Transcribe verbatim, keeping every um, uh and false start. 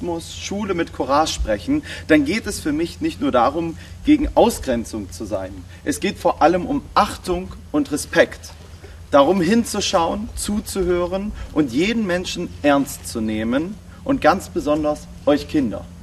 Rassismus, Schule mit Courage sprechen, dann geht es für mich nicht nur darum, gegen Ausgrenzung zu sein. Es geht vor allem um Achtung und Respekt. Darum hinzuschauen, zuzuhören und jeden Menschen ernst zu nehmen und ganz besonders euch Kinder.